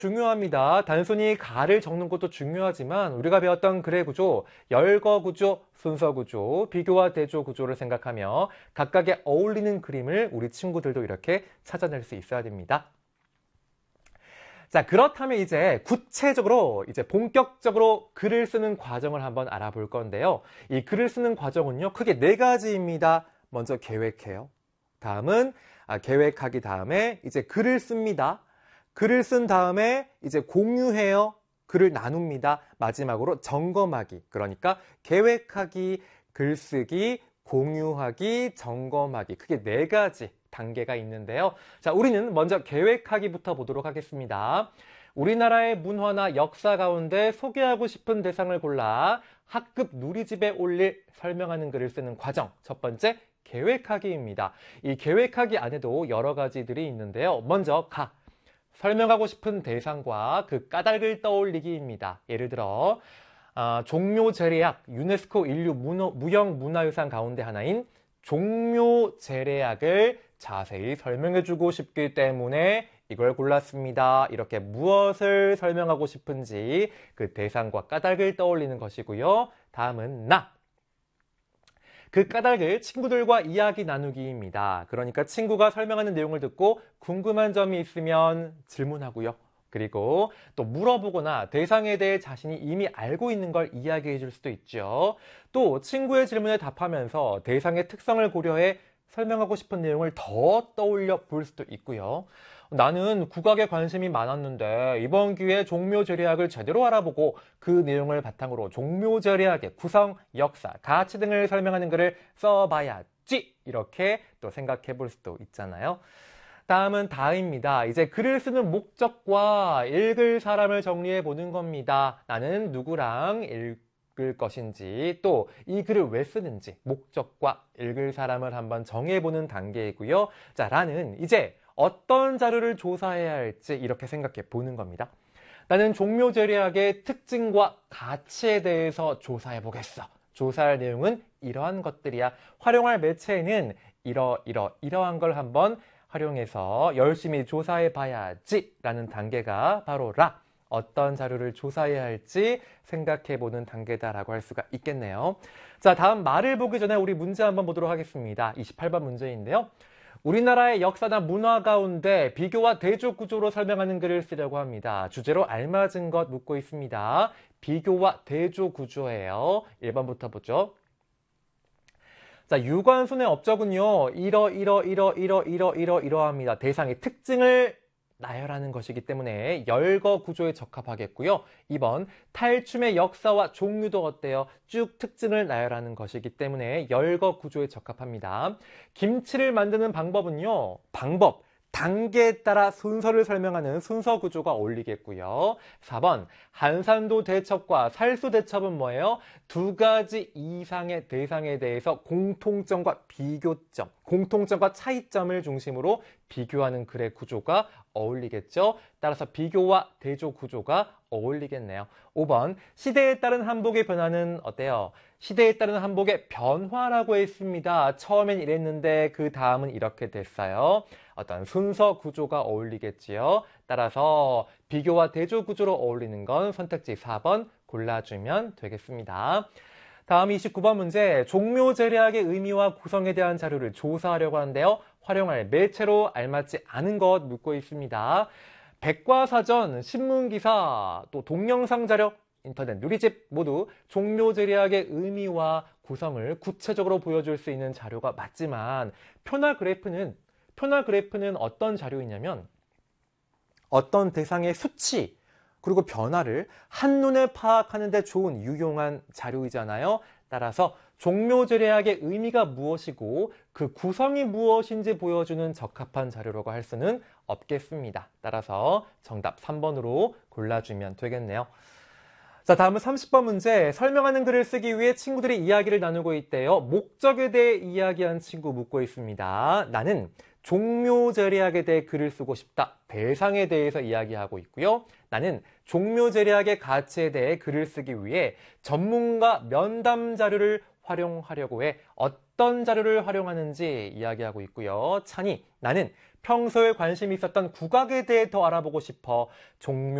중요합니다. 단순히 가를 적는 것도 중요하지만 우리가 배웠던 글의 구조, 열거 구조, 순서 구조, 비교와 대조 구조를 생각하며 각각의 어울리는 그림을 우리 친구들도 이렇게 찾아낼 수 있어야 됩니다. 자, 그렇다면 이제 구체적으로 본격적으로 글을 쓰는 과정을 한번 알아볼 건데요. 이 글을 쓰는 과정은요, 크게 네 가지입니다. 먼저 계획해요. 다음은 계획하기 다음에 이제 글을 씁니다. 글을 쓴 다음에 이제 공유해요. 글을 나눕니다. 마지막으로 점검하기. 그러니까 계획하기, 글쓰기, 공유하기, 점검하기. 크게 네 가지 단계가 있는데요. 자, 우리는 먼저 계획하기부터 보도록 하겠습니다. 우리나라의 문화나 역사 가운데 소개하고 싶은 대상을 골라 학급 누리집에 올릴 설명하는 글을 쓰는 과정. 첫 번째, 계획하기입니다. 이 계획하기 안에도 여러 가지들이 있는데요. 먼저 설명하고 싶은 대상과 그 까닭을 떠올리기입니다. 예를 들어 종묘제례악, 유네스코 인류 무형문화유산 가운데 하나인 종묘제례악을 자세히 설명해주고 싶기 때문에 이걸 골랐습니다. 이렇게 무엇을 설명하고 싶은지 그 대상과 까닭을 떠올리는 것이고요. 다음은 그 까닭을 친구들과 이야기 나누기입니다. 그러니까 친구가 설명하는 내용을 듣고 궁금한 점이 있으면 질문하고요. 그리고 또 물어보거나 대상에 대해 자신이 이미 알고 있는 걸 이야기해 줄 수도 있죠. 또 친구의 질문에 답하면서 대상의 특성을 고려해 설명하고 싶은 내용을 더 떠올려 볼 수도 있고요. 나는 국악에 관심이 많았는데 이번 기회에 종묘제례악을 제대로 알아보고 그 내용을 바탕으로 종묘제례악의 구성, 역사, 가치 등을 설명하는 글을 써봐야지! 이렇게 또 생각해 볼 수도 있잖아요. 다음은 다입니다. 이제 글을 쓰는 목적과 읽을 사람을 정리해 보는 겁니다. 나는 누구랑 읽을 것인지, 또 이 글을 왜 쓰는지, 목적과 읽을 사람을 한번 정해보는 단계이고요. 자, 라는 이제 어떤 자료를 조사해야 할지 이렇게 생각해 보는 겁니다. 나는 종묘제례악의 특징과 가치에 대해서 조사해 보겠어. 조사할 내용은 이러한 것들이야. 활용할 매체는 이러한 걸 한번 활용해서 열심히 조사해 봐야지 라는 단계가 바로 어떤 자료를 조사해야 할지 생각해 보는 단계다라고 할 수가 있겠네요. 자, 다음 말을 보기 전에 우리 문제 한번 보도록 하겠습니다. 28번 문제인데요. 우리나라의 역사나 문화 가운데 비교와 대조 구조로 설명하는 글을 쓰려고 합니다. 주제로 알맞은 것 묻고 있습니다. 비교와 대조 구조예요. 1번부터 보죠. 자, 유관순의 업적은요, 이러합니다. 대상의 특징을 나열하는 것이기 때문에 열거 구조에 적합하겠고요. 2번, 탈춤의 역사와 종류도 어때요? 쭉 특징을 나열하는 것이기 때문에 열거 구조에 적합합니다. 김치를 만드는 방법은요, 단계에 따라 순서를 설명하는 순서 구조가 어울리겠고요. 4번, 한산도 대첩과 살수 대첩은 뭐예요? 두 가지 이상의 대상에 대해서 공통점과 차이점을 중심으로 비교하는 글의 구조가 어울리겠죠. 따라서 비교와 대조 구조가 어울리겠네요. 5번, 시대에 따른 한복의 변화는 어때요? 시대에 따른 한복의 변화라고 했습니다. 처음엔 이랬는데 그 다음은 이렇게 됐어요. 어떤 순서 구조가 어울리겠지요. 따라서 비교와 대조 구조로 어울리는 건 선택지 4번 골라주면 되겠습니다. 다음 29번 문제, 종묘제례악의 의미와 구성에 대한 자료를 조사하려고 하는데요. 활용할 매체로 알맞지 않은 것 묻고 있습니다. 백과사전, 신문기사, 또 동영상 자료, 인터넷 누리집 모두 종묘제례악의 의미와 구성을 구체적으로 보여줄 수 있는 자료가 맞지만 표나 그래프는 어떤 자료이냐면 어떤 대상의 수치 그리고 변화를 한눈에 파악하는 데 좋은 유용한 자료이잖아요. 따라서 종묘제례악의 의미가 무엇이고 그 구성이 무엇인지 보여주는 적합한 자료라고 할 수는 없겠습니다. 따라서 정답 3번으로 골라주면 되겠네요. 자, 다음은 30번 문제. 설명하는 글을 쓰기 위해 친구들이 이야기를 나누고 있대요. 목적에 대해 이야기한 친구 묻고 있습니다. 나는 종묘제례악에 대해 글을 쓰고 싶다. 대상에 대해서 이야기하고 있고요. 나는 종묘제례악의 가치에 대해 글을 쓰기 위해 전문가 면담 자료를 활용하려고 해. 어떤 자료를 활용하는지 이야기하고 있고요. 찬이, 나는 평소에 관심이 있었던 국악에 대해 더 알아보고 싶어. 종묘